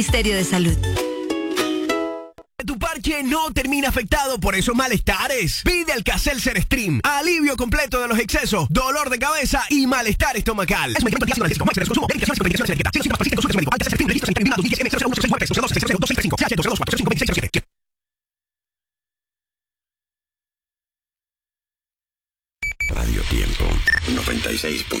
Ministerio de Salud. Tu parche no termina afectado por esos malestares. Pide Alka-Seltzer Stream. Alivio completo de los excesos, dolor de cabeza y malestar estomacal. Es un medicamento antiácido analgésico. Máxima de consumo. Verificaciones con indicaciones etiqueta. Si los síntomas persisten, consulte a su médico. Alka-Seltzer Stream. Registro sanitario BIMAD 2010 M001 Radio Tiempo 96.3.